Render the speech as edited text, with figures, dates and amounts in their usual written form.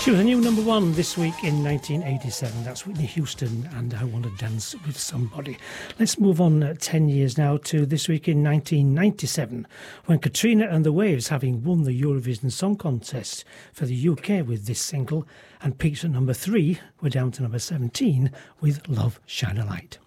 She was a new number one this week in 1987. That's Whitney Houston and I Want to Dance with Somebody. Let's move on 10 years now to this week in 1997, when Katrina and the Waves, having won the Eurovision Song Contest for the UK with this single and peaked at number 3, were down to number 17 with Love Shine a Light.